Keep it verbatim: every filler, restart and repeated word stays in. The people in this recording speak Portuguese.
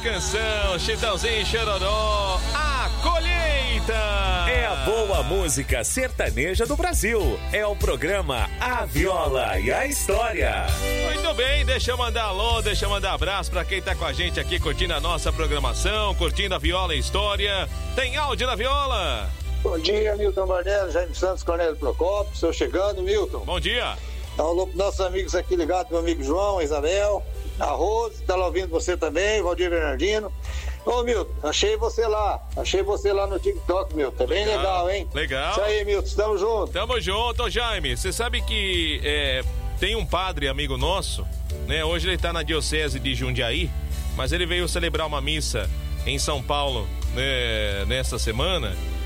canção, Chitãozinho e Chororó, A Colheita. É a boa música sertaneja do Brasil. É o programa A Viola e a História. Muito bem, deixa eu mandar alô, deixa eu mandar abraço pra quem tá com a gente aqui curtindo a nossa programação, curtindo a Viola e a História. Tem áudio na Viola? Bom dia, Milton Barnello, Jaime Santos, Cornélio Procópio, estou chegando, Milton. Bom dia. Alô, nossos amigos aqui ligados, meu amigo João, Isabel, a Rose, tá lá ouvindo você também, Valdir Bernardino. Ô, Milton, achei você lá, achei você lá no TikTok, Milton, tá bem legal, legal, hein? Legal. Isso aí, Milton, tamo junto. Tamo junto, ô Jaime, você sabe que é, tem um padre amigo nosso, né? Hoje ele tá na diocese de Jundiaí, mas ele veio celebrar uma missa em São Paulo, né, nesta semana.